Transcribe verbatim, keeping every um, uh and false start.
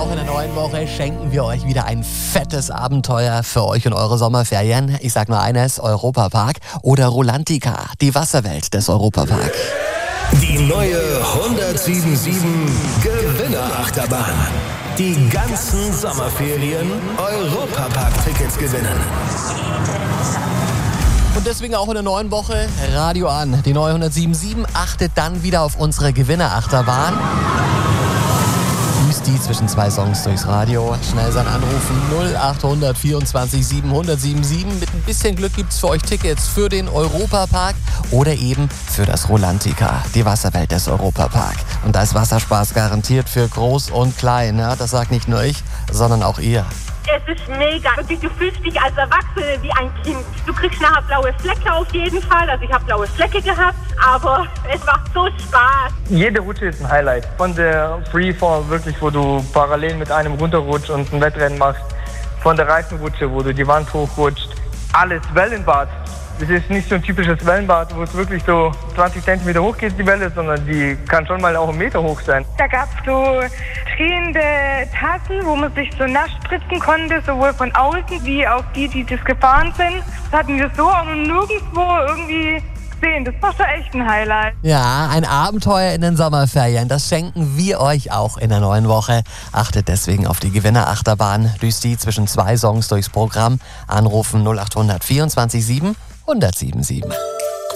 auch in der neuen Woche schenken wir euch wieder ein fettes Abenteuer für euch und eure Sommerferien. Ich sag nur eines, Europapark oder Rolantica, die Wasserwelt des Europapark. Die neue hundertsieben Gewinnerachterbahn. Die ganzen Sommerferien Europapark-Tickets gewinnen. Und deswegen auch in der neuen Woche Radio an. Die neue hundertsieben achtet dann wieder auf unsere Gewinnerachterbahn. Düst die zwischen zwei Songs durchs Radio. Schnell sein Anrufen null acht vierundzwanzig siebenhundertsiebenundsiebzig. Mit ein bisschen Glück gibt's für euch Tickets für den Europapark oder eben für das Rolantica, die Wasserwelt des Europapark. Und da ist Wasserspaß garantiert für groß und klein. Ja, das sagt nicht nur ich, sondern auch ihr. Es ist mega. Wirklich, du fühlst dich als Erwachsene wie ein Kind. Du kriegst nachher blaue Flecke auf jeden Fall. Also ich habe blaue Flecke gehabt, aber es macht so Spaß. Jede Rutsche ist ein Highlight. Von der Freefall wirklich, wo du parallel mit einem runterrutscht und ein Wettrennen machst. Von der Reifenrutsche, wo du die Wand hochrutscht. Alles Wellenbad. Das ist nicht so ein typisches Wellenbad, wo es wirklich so zwanzig Zentimeter hoch geht, die Welle, sondern die kann schon mal auch einen Meter hoch sein. Da gab es so drehende Tassen, wo man sich so nass spritzen konnte, sowohl von außen wie auch die, die das gefahren sind. Das hatten wir so auch noch nirgendwo irgendwie gesehen. Das war schon echt ein Highlight. Ja, ein Abenteuer in den Sommerferien. Das schenken wir euch auch in der neuen Woche. Achtet deswegen auf die Gewinnerachterbahn. Düst die zwischen zwei Songs durchs Programm. Anrufen null acht vierundzwanzig siebenhundertsiebenundsiebzig.